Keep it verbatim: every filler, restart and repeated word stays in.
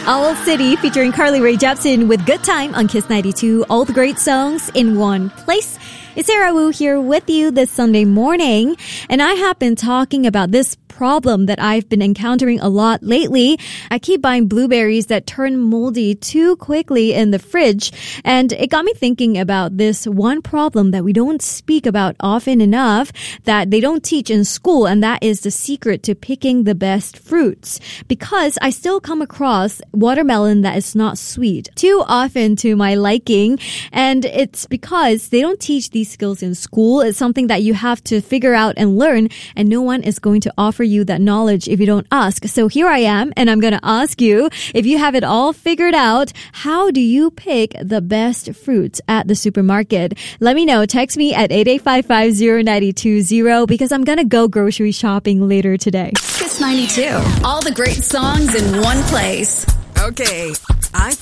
Owl City featuring Carly Rae Jepsen with Good Time on Kiss ninety-two. All the great songs in one place. It's Sarah Wu here with you this Sunday morning, and I have been talking about this problem that I've been encountering a lot lately. I keep buying blueberries that turn moldy too quickly in the fridge, and it got me thinking about this one problem that we don't speak about often enough, that they don't teach in school, and that is the secret to picking the best fruits. Because I still come across watermelon that is not sweet too often to my liking, and it's because they don't teach these skills in school. It's something that you have to figure out and learn, and no one is going to offer you that knowledge if you don't ask. So here I am, and I'm going to ask you, if you have it all figured out, how do you pick the best fruits at the supermarket? Let me know. Text me at eight eight five five zero nine two zero because I'm going to go grocery shopping later today. Kiss ninety-two. All the great songs in one place. Okay, I